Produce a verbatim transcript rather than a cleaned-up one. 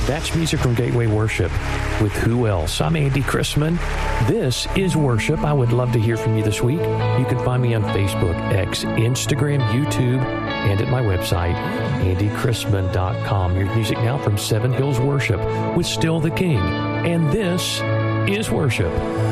That's music from Gateway Worship with Who Else? I'm Andy Chrisman. This is Worship. I would love to hear from you this week. You can find me on Facebook, X, Instagram, YouTube, and at my website, andy chrisman dot com. Here's music now from Seven Hills Worship with Still the King. And this is Worship.